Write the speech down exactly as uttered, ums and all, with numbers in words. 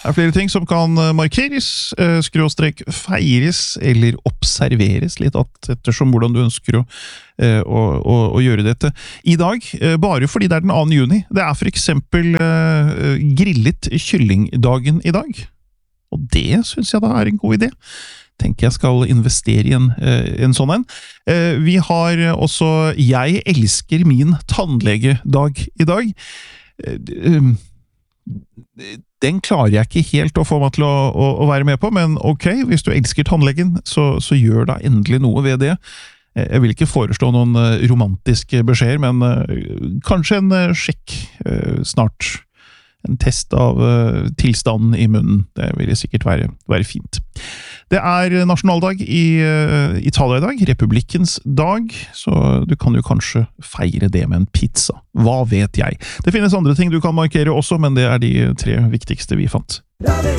Det er flere ting som kan markeres, skråstrek feires eller observeres litt ettersom hvordan du ønsker å, å, å, å gjøre dette. I dag, bare fordi det er den andre juni, det er for eksempel grillet kyllingdagen i dag. Og det synes jeg da er en god idé. Tenker jeg skal investere i en, en sånn en. Vi har også Jeg elsker min tannlegedag i dag. Den klarer jeg ikke helt å få meg til å, å, å være med på, men ok, hvis du elsker tannlegen, så, så gjør da endelig noe ved det. Jeg vil ikke foreslå noen romantiske beskjeder, men kanskje en sjekk snart. En test av uh, tilstanden i munnen. Det vil sikkert være, være fint. Det er nasjonaldag i uh, Italia i dag, republikkens dag, så du kan jo kanskje feire det med en pizza. Hva vet jeg? Det finnes andre ting du kan markere også, men det er de tre viktigste vi fant.